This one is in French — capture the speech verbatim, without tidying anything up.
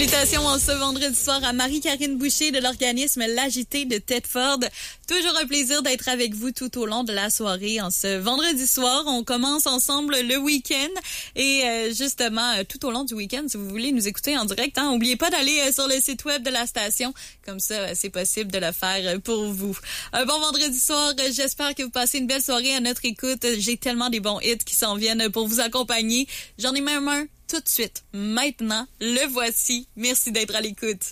Salutations en ce vendredi soir à Marie-Karine Boucher de l'organisme L'Agité de Thetford. Toujours un plaisir d'être avec vous tout au long de la soirée. En ce vendredi soir, on commence ensemble le week-end et euh, justement, euh, tout au long du week-end, si vous voulez nous écouter en direct, hein, n'oubliez pas d'aller euh, sur le site web de la station. Comme ça, euh, c'est possible de le faire euh, pour vous. Un bon vendredi soir. Euh, j'espère que vous passez une belle soirée à notre écoute. J'ai tellement des bons hits qui s'en viennent pour vous accompagner. J'en ai même un tout de suite. Maintenant, le voici. Merci d'être à l'écoute.